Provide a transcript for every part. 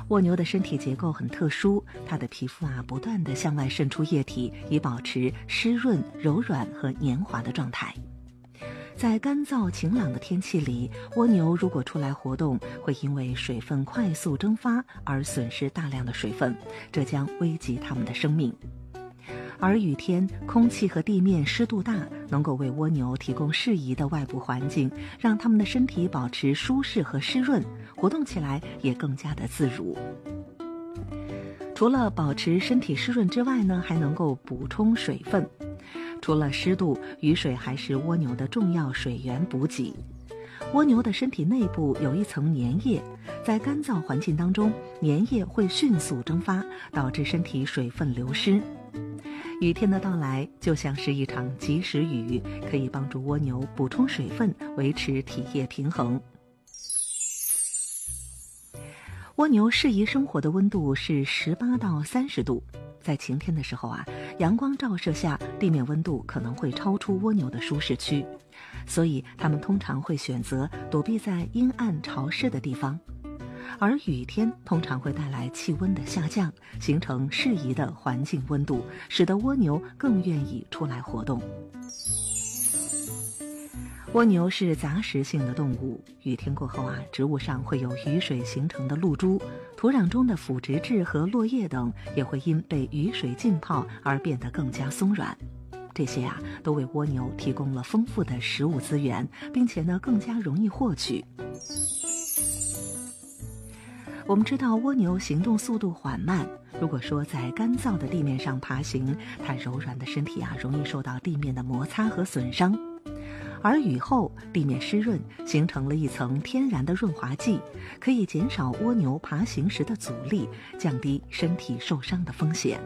蜗牛的身体结构很特殊，它的皮肤不断地向外渗出液体，以保持湿润、柔软和黏滑的状态。在干燥晴朗的天气里，蜗牛如果出来活动，会因为水分快速蒸发而损失大量的水分，这将危及它们的生命。而雨天，空气和地面湿度大，能够为蜗牛提供适宜的外部环境，让它们的身体保持舒适和湿润，活动起来也更加的自如。除了保持身体湿润之外呢，还能够补充水分。除了湿度，雨水还是蜗牛的重要水源补给。蜗牛的身体内部有一层粘液，在干燥环境当中，粘液会迅速蒸发，导致身体水分流失。雨天的到来就像是一场及时雨，可以帮助蜗牛补充水分，维持体液平衡。蜗牛适宜生活的温度是18到30度。在晴天的时候阳光照射下，地面温度可能会超出蜗牛的舒适区，所以它们通常会选择躲避在阴暗潮湿的地方。而雨天通常会带来气温的下降，形成适宜的环境温度，使得蜗牛更愿意出来活动。蜗牛是杂食性的动物，雨天过后植物上会有雨水形成的露珠，土壤中的腐殖质和落叶等也会因被雨水浸泡而变得更加松软。这些都为蜗牛提供了丰富的食物资源，并且更加容易获取。我们知道蜗牛行动速度缓慢，如果说在干燥的地面上爬行，它柔软的身体容易受到地面的摩擦和损伤。而雨后地面湿润，形成了一层天然的润滑剂，可以减少蜗牛爬行时的阻力，降低身体受伤的风险。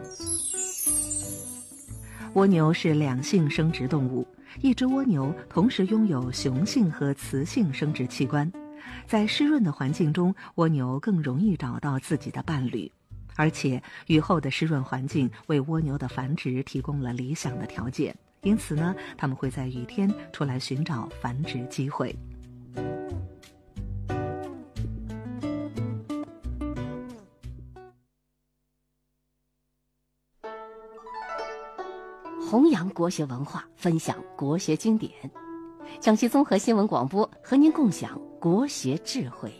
蜗牛是两性生殖动物，一只蜗牛同时拥有雄性和雌性生殖器官。在湿润的环境中，蜗牛更容易找到自己的伴侣，而且雨后的湿润环境为蜗牛的繁殖提供了理想的条件。因此呢，它们会在雨天出来寻找繁殖机会。 弘扬国学文化，分享国学经典。江西综合新闻广播和您共享国学智慧。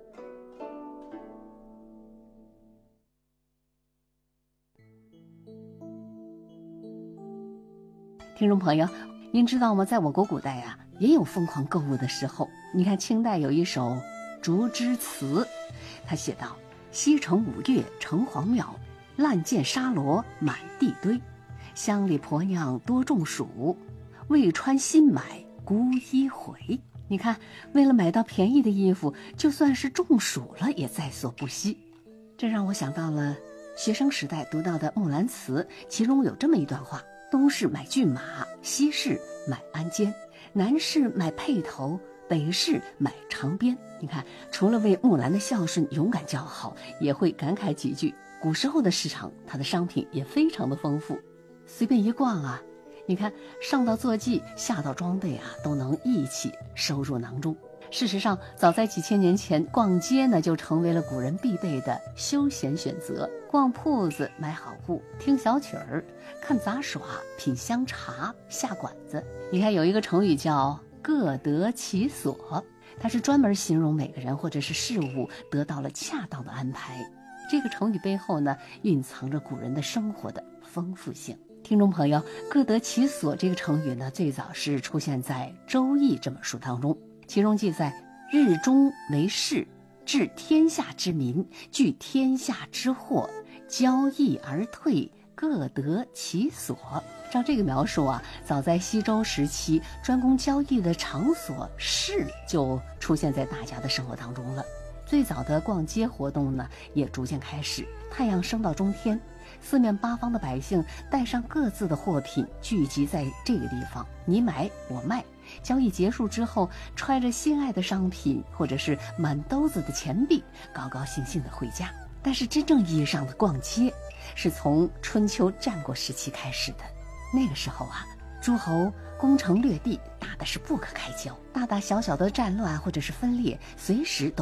听众朋友，您知道吗？在我国古代也有疯狂购物的时候。你看清代有一首《竹枝词》，他写道：西城五岳城隍庙，烂箭沙罗满地堆，乡里婆娘多中暑，未穿新买孤衣回。你看，为了买到便宜的衣服，就算是中暑了也在所不惜。这让我想到了学生时代读到的《木兰辞》，其中有这么一段话：东市买骏马，西市买鞍鞯，南市买辔头，北市买长鞭。你看，除了为木兰的孝顺勇敢叫好，也会感慨几句。古时候的市场，它的商品也非常的丰富，随便一逛你看上到坐骑，下到装备都能一起收入囊中。事实上，早在几千年前，逛街呢就成为了古人必备的休闲选择。逛铺子买好物，听小曲儿，看杂耍，品香茶，下馆子。你看有一个成语叫各得其所，它是专门形容每个人或者是事物得到了恰当的安排。这个成语背后呢，蕴藏着古人的生活的丰富性。听众朋友，各得其所这个成语呢，最早是出现在《周易》这本书当中，其中记载：日中为市，治天下之民，聚天下之祸，交易而退，各得其所。照这个描述早在西周时期，专供交易的场所市就出现在大家的生活当中了。最早的逛街活动呢，也逐渐开始。太阳升到中天，四面八方的百姓带上各自的货品，聚集在这个地方，你买我卖。交易结束之后，揣着心爱的商品或者是满兜子的钱币，高高兴兴的回家。但是真正意义上的逛街是从春秋战国时期开始的。那个时候诸侯攻城略地，打的是不可开交，大大小小的战乱或者是分裂，随时都